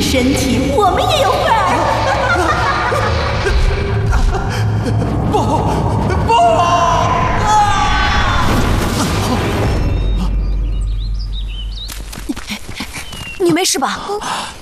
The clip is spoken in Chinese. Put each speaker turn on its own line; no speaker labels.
身体，我们也有份儿。
不！
你没事吧？